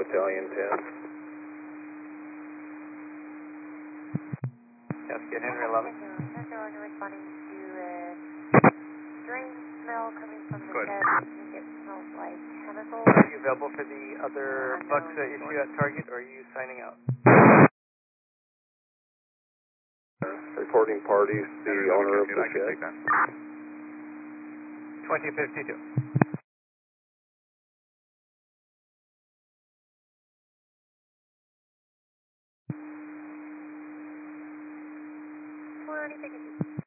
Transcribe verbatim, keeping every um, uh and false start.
Battalion ten. Yes, get Henry eleven. Central Oregon responding to a strange smell coming from the Good. shed. I think it smells like chemicals. Are you available for the other Uh, bucks no, uh, issue at target, or are you signing out? Reporting parties, the owner of the I can shed. take that. twenty fifty-two. twenty fifty-two.